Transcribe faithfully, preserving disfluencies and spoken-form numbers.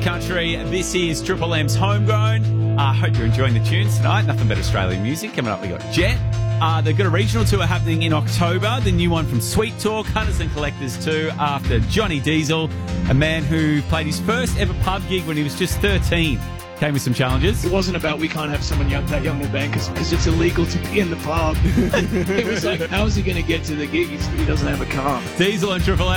country. This is Triple M's Homegrown. I uh, hope you're enjoying the tunes tonight. Nothing but Australian music. Coming up, we got Jet. Uh, they've got a regional tour happening in October. The new one from Sweet Talk, Hunters and Collectors too, after Johnny Diesel, a man who played his first ever pub gig when he was just thirteen. Came with some challenges. It wasn't about we can't have someone young, that young in the band because it's illegal to be in the pub. It was like, how is he going to get to the gig? He's, he doesn't have a car. Diesel and Triple M.